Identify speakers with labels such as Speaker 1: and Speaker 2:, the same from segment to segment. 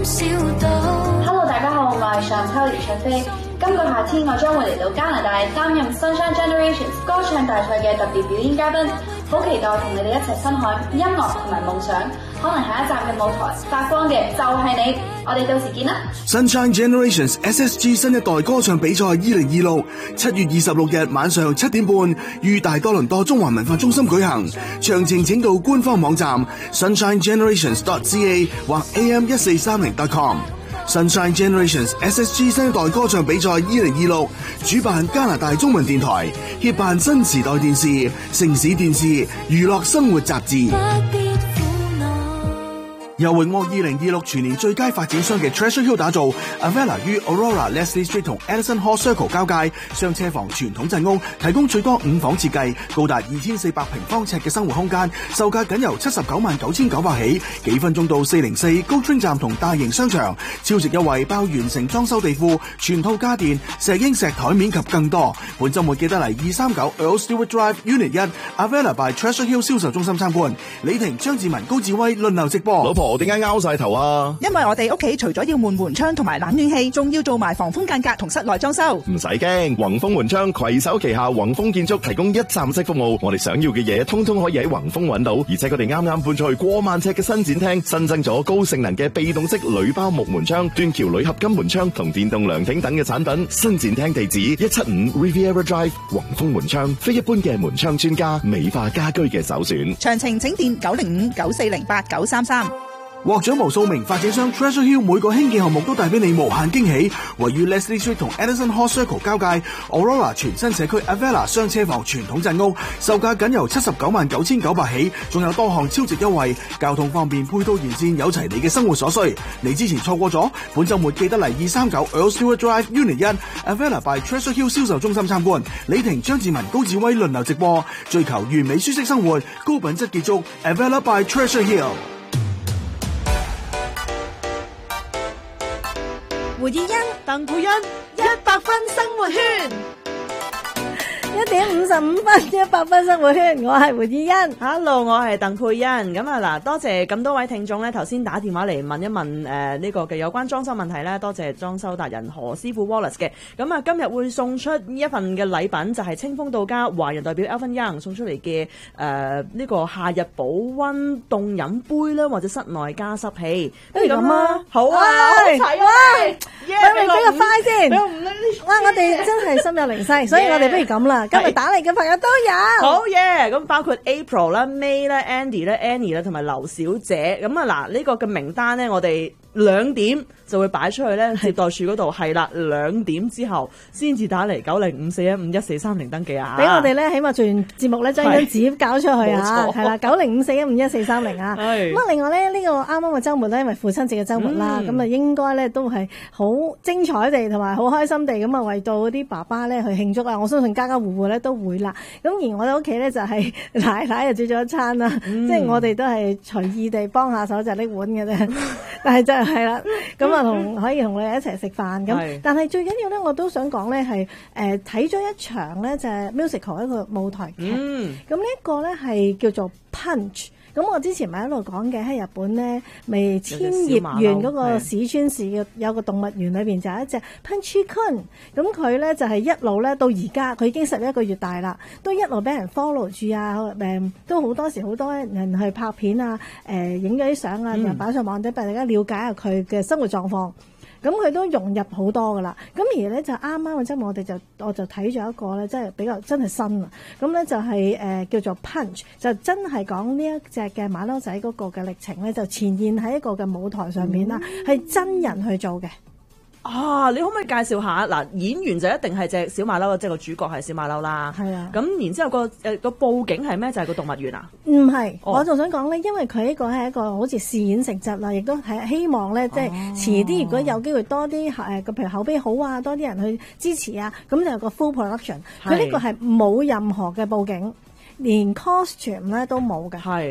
Speaker 1: Hello， 大家好，我係上秋連卓飛。今個夏天我將會嚟到加拿大擔任 Sunshine Generations 歌唱大賽嘅特別表演嘉賓，好期待同你哋一齊分享音樂同埋夢想。可能下一站嘅舞台發光嘅就係你，我哋到時見啦。
Speaker 2: Sunshine Generations SSG 新一代歌唱比賽2026 7月26日晚上7點半於大多倫多中環文化中心舉行，詳情請到官方網站 sunshinegenerations.ca 或 am1430.com。Sunshine Generations SSG 新一代歌唱比賽2026主辦加拿大中文電台，協辦新時代電視、城市電視、娛樂生活雜誌。由榮獲2026全年最佳發展商嘅 Treasure Hill 打造 Avella 於 Aurora、Leslie Street 同 Edison Hall Circle 交界雙車房傳統鎮屋，提供最多5房設計，高達2400平方尺嘅生活空間，售價僅由799900起，幾分鐘到404高train站同大型商場，超值優惠包完成裝修地庫、全套家電、石英石台面及更多。本週末記得嚟239 Earl Stewart Drive Unit 1 Avella by Treasure Hill 銷售中心參觀。李婷、張志文、高志威輪流直播。
Speaker 3: 老婆點解拗晒頭啊？
Speaker 4: 因為我哋屋企除咗要換門窗同埋冷暖氣，仲要做埋防風間隔同室內裝修。
Speaker 3: 唔使驚，宏豐門窗攜手旗下宏豐建築提供一站式服務，我哋想要嘅嘢通通可以喺宏豐揾到，而且佢哋啱啱搬出去過萬尺嘅新展廳，新增咗高性能嘅被動式鋁包木門窗、斷橋鋁合金門窗同電動涼亭等嘅產品。新展廳地址175 Riviera Drive， 宏豐門窗，非一般嘅門窗專家，美化家居嘅首選。
Speaker 4: 詳情請電905-9408-933。
Speaker 2: 獲獎無數名發展商 Treasure Hill 每個興建項目都帶俾你無限驚喜。位於 Leslie Street 同 Edison Hall Circle 交界 Aurora 全新社區 Avella 雙車房傳統鎮屋，售價僅由799900起，仲有多項超值優惠，交通方面配套完善，有齊你嘅生活所需。你之前錯過咗，本週末記得嚟239 Earl Stewart Drive Unit 1 Avella by Treasure Hill 銷售中心參觀。李婷、張志文、高志威輪流直播，追求完美舒適生活，高品質結束 Avella by Treasure Hill。
Speaker 5: 胡以欣、鄧佩欣100分生活圈，1:55 100分生活圈，我係胡以欣
Speaker 6: ，Hello， 我係鄧佩欣。咁啊嗱，多謝咁多位聽眾咧，頭先打電話嚟問一問呢個嘅有關裝修問題咧，多謝裝修達人何師傅 Wallace 嘅。咁啊，今日會送出一份嘅禮品，就係清風到家華人代表 Alvin Young 送出嚟嘅呢個夏日保溫凍飲杯啦，或者室內加濕器。不如咁啊，好啊，齊啊！
Speaker 5: 俾個快先，哇！我哋真係心有靈犀，所以我哋不如咁啦，今日打嚟嘅朋友都有。
Speaker 6: 好嘢！咁包括 April 啦、May 啦、Andy 啦、Annie 啦，同埋劉小姐。咁啊嗱，呢個嘅名單咧，我哋2點就會擺出去咧，接待處嗰度係啦。2點之後先至打嚟905415143登記啊！
Speaker 5: 俾我哋咧，起碼做完節目咧，將張紙交出去啊！係啦，905415143啊！咁啊，另外咧，呢個啱啱嘅週末咧，因為父親節嘅週末啦，咁啊應該咧都係好精彩地同埋好開心地咁啊，為到嗰啲爸爸咧去慶祝啊！我相信家家戶戶咧都會啦。咁而我哋屋企咧就係奶奶就煮咗一餐啦，即係我哋都係隨意地幫下手就拎碗嘅啫。但係真係啦，咁啊可以同你哋一齊食飯咁。但係最緊要咧，我都想講咧係睇咗一場咧就係 musical 一個舞台劇。咁呢一個咧係叫做 Punch。咁我之前咪喺度講嘅，喺日本咧，咪千葉縣嗰個市川市嘅有個動物園裏邊就有一隻 Punchikun， 咁佢咧就係一路咧到而家，佢已經11個月大啦，都一路俾人 follow 住啊，都好多時好多人去拍片啊，影咗啲相啊，又擺上網俾大家了解下佢嘅生活狀況。咁佢都融入好多噶啦，咁而咧就啱啱嘅啫，我就睇咗一個咧，即係比較真係新啊！咁咧就係叫做 Punch， 就真係講呢一隻嘅馬騮仔嗰個嘅歷程咧，就呈現喺一個嘅舞台上面啦，係真人去做嘅。
Speaker 6: 啊！你可唔可以介紹下嗱？演員就一定係隻小馬騮，即係個主角係小馬騮啦。係啊。咁然之後個佈景係咩？就係個動物園啊？唔係，
Speaker 5: 我仲想講咧，因為佢呢個係一個好似試演性質啦，亦都係希望咧，即係遲啲如果有機會多啲譬如口碑好啊，多啲人去支持啊，咁就有個 full production。佢呢個係冇任何嘅佈景，連 costume 咧都冇嘅。係。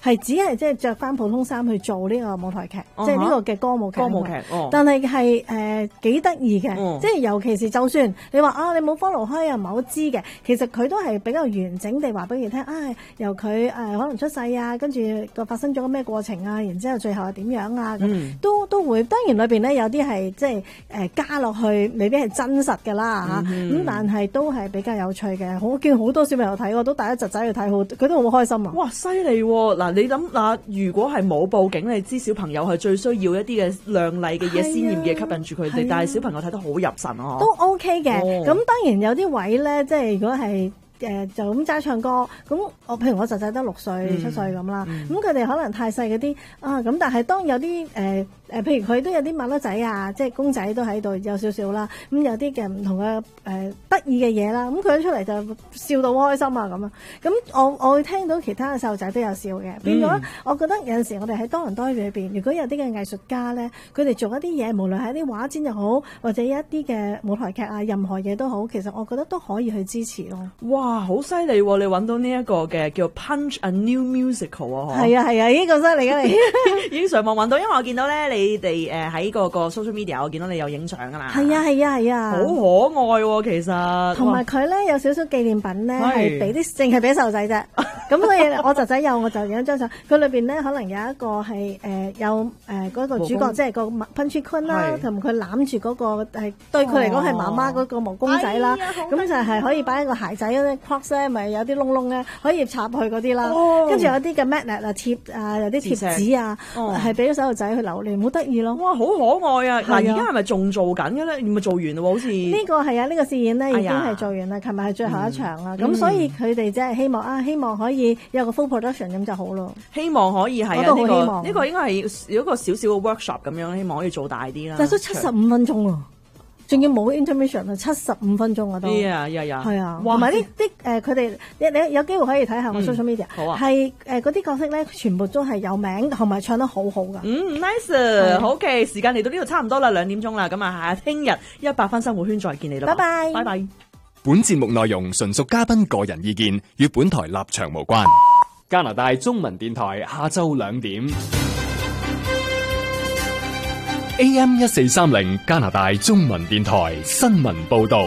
Speaker 5: 係只係即係着翻普通衫去做呢個舞台劇，即係呢個嘅歌舞劇。但係幾得意嘅，即係尤其是就算你話啊，你冇 follow 開啊，唔係好知嘅，其實佢都係比較完整地話俾你聽，由佢可能出世啊，跟住個發生咗個咩過程啊，然之後最後係點樣啊，都會。當然裏邊咧有啲係即係加落去，未必係真實㗎啦嚇，咁但係都係比較有趣嘅。我見好多小朋友睇，我都帶一侄仔去睇，佢都好開心啊！
Speaker 6: 哇，犀利喎！嗱，你諗嗱，如果係冇報警，你知小朋友係最需要一啲嘅亮麗嘅嘢、鮮豔嘅吸引住佢哋，但係小朋友睇得好入神啊！
Speaker 5: 都 OK 嘅。咁當然有啲位咧，即係如果係就咁齋唱歌，咁譬如我侄仔得6歲、7歲咁啦，咁佢哋可能太細嗰啲咁但係當有啲譬如佢都有啲馬騮仔啊，即係公仔都喺度有少少啦，咁有啲嘅唔同嘅得意嘅嘢啦，咁佢出嚟就笑到好開心啊咁啊，咁我會聽到其他嘅細路仔都有笑嘅，變咗我覺得有陣時我哋喺多倫多裏邊，如果有啲嘅藝術家咧，佢哋做一啲嘢，無論係一啲畫展又好，或者一啲嘅舞台劇啊，任何嘢都好，其實我覺得都可以去支持咯。
Speaker 6: 哇，好犀利喎！你揾到呢一個嘅叫 Punch a New Musical 啊，
Speaker 5: 係啊，呢個犀利㗎你
Speaker 6: 已經上網揾到，因為我見到咧你哋喺個 social media， 我見到你有影相㗎嘛。
Speaker 5: 係啊，
Speaker 6: 好可愛喎，其實。同埋
Speaker 5: 佢咧有少少紀念品咧，係俾啲淨係俾細路仔啫。咁所以我侄仔有，我就影一張相。佢裏邊咧可能有一個係有嗰個主角，即係個 Punchy Queen 啦，同埋佢攬住嗰個係對佢嚟講係媽媽嗰個毛公仔啦。咁就係可以擺喺個鞋仔嗰啲 cross 咧，咪有啲窿窿咧，可以插去嗰啲啦。跟住有啲嘅 magnet 啊貼啊，有啲貼紙啊，係俾啲細路仔去留念，好得意咯。
Speaker 6: 哇，好可愛啊！嗱，而家係咪仲做緊嘅咧？咪做完咯喎，好似
Speaker 5: 呢個係啊，呢個試演咧已經係做完啦。琴日係最後一場啦。咁所以佢哋即係希望可以有個 full production 咁就好咯。
Speaker 6: 希望可以係啊，
Speaker 5: 我都好希望
Speaker 6: 呢個應該係有一個少少嘅 workshop 咁樣，希望可以做大啲啦。
Speaker 5: 但係都75分鐘啊！仲要冇 intermission 啊，75分鐘啊都。
Speaker 6: 係
Speaker 5: 啊，同埋啲佢哋你有機會可以睇下我 social media。好啊。係嗰啲角色咧，全部都係有名，同埋唱得好好噶。
Speaker 6: nice。好嘅，時間嚟到呢度差唔多啦，2點鐘啦，咁啊，聽日100分生活圈再見你啦。
Speaker 5: 拜拜。
Speaker 6: 拜拜。
Speaker 7: 本節目內容純屬嘉賓個人意見，與本台立場無關。加拿大中文電台下晝2點。AM 1430加拿大中文電台新聞報道。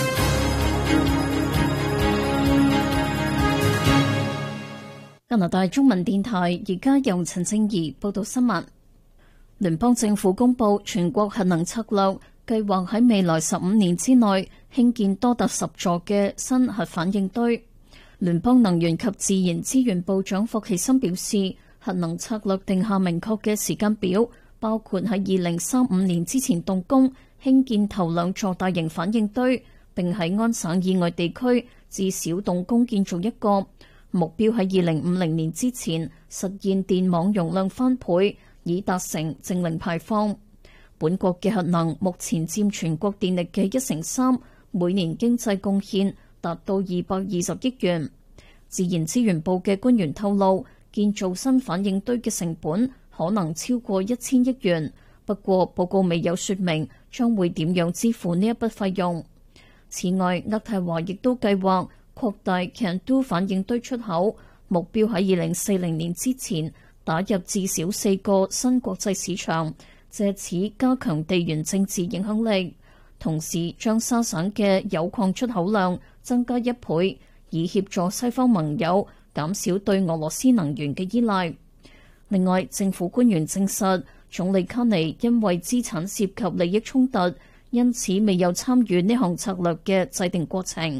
Speaker 8: 加拿大中文電台而家由陳正儀報道新聞。聯邦政府公布全國核能策略，計劃喺未來15年之內興建多達10座嘅新核反應堆。聯邦能源及自然資源部長霍奇森表示，核能策略定下明確嘅時間表，包括喺2035年之前動工興建頭2座大型反應堆，並喺安省以外地區至少動工建造1個。目標喺2050年之前實現電網容量翻倍，以達成淨零排放。本國嘅核能目前佔全國電力嘅1/3，每年經濟貢獻達到220億元。自然資源部嘅官員透露，建造新反應堆嘅成本可能超過1000億元，不過報告未有說明將會點樣支付呢一筆費用。此外，渥太華亦都計劃擴大 CANDU 反應堆出口，目標喺2040年之前打入至少4個新國際市場，借此加強地緣政治影響力，同時將沙省嘅鈾礦出口量增加1倍，以協助西方盟友減少對俄羅斯能源嘅依賴。另外，政府官員證實，總理卡尼因為資產涉及利益衝突，因此未有參與呢項策略嘅制定過程。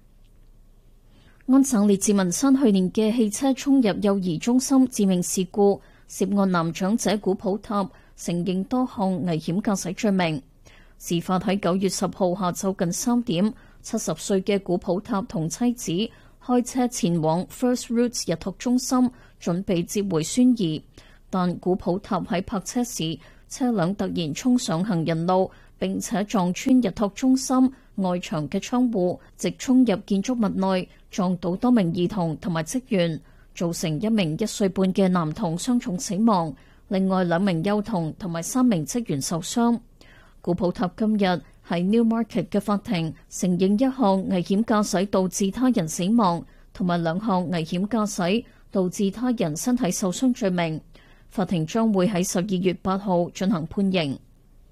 Speaker 8: 安省列治文山去年嘅汽車衝入幼兒中心致命事故，涉案男長者古普塔承認多項危險駕駛罪名。事發喺9月10號下晝近3點，70歲嘅古普塔同妻子開車前往 First Roots 日托中心，準備接回孫兒，但古普塔喺泊車時，車輛突然衝上行人路，並且撞穿日托中心外牆嘅窗戶，直衝入建築物內，撞到多名兒童同埋職員，造成1名1歲半嘅男童傷重死亡，另外2名幼童同埋3名職員受傷。古普塔今日喺 Newmarket 嘅法庭承認1項危險駕駛導致他人死亡，同埋2項危險駕駛導致他人身體受傷罪名。法庭將會喺12月8號進行判刑。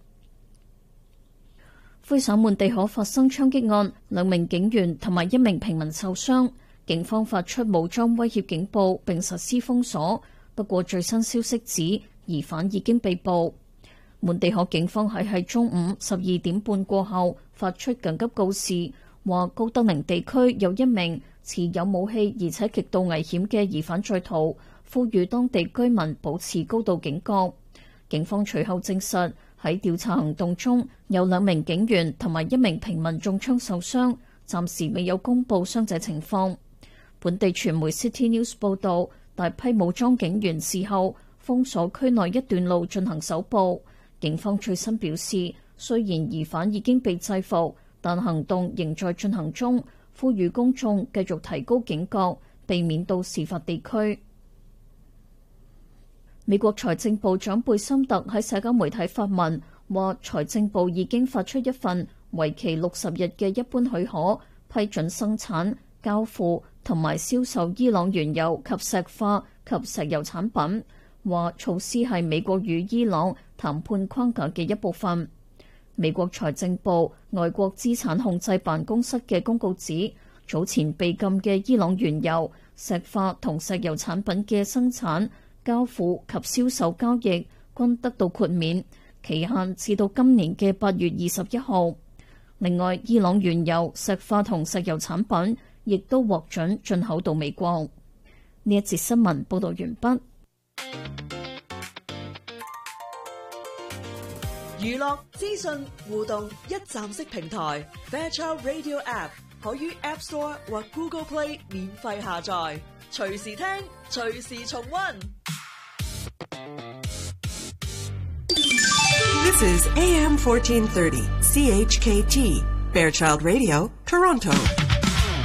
Speaker 8: 魁省滿地可發生槍擊案，2名警員同埋1名平民受傷，警方發出武裝威脅警報並實施封鎖。不過最新消息指疑犯已經被捕。滿地可警方喺中午12點半過後發出緊急告示，話高德寧地區有1名持有武器而且極度危險嘅疑犯在逃，呼籲當地居民保持高度警覺。警方隨後證實喺調查行動中有2名警員同埋1名平民中槍受傷，暫時未有公布傷者情況。本地傳媒 City News 報道，大批武裝警員事後封鎖區內一段路進行搜捕。警方最新表示，雖然疑犯已經被制服，但行動仍在進行中，呼籲公眾繼續提高警覺，避免到事發地區。美國財政部長貝森特喺社交媒體發文，話財政部已經發出一份為期60日嘅一般許可，批准生產、交付同埋銷售伊朗原油及石化及石油產品。話措施係美國與伊朗談判框架嘅一部分。美國財政部外國資產控制辦公室嘅公告指，早前被禁嘅伊朗原油、石化同石油產品嘅生產、交付及銷售交易均得到豁免，期限至到今年嘅8月21號。另外，伊朗原油、石化同石油產品亦都獲准進口到美國。呢一節新聞報道完畢。
Speaker 9: 娛樂資訊互動一站式平台 Fairchild Radio App 可於 App Store 或 Google Play 免費下載，隨時聽，隨時重溫。
Speaker 10: This is AM 1430 CHKT Fairchild Radio, Toronto.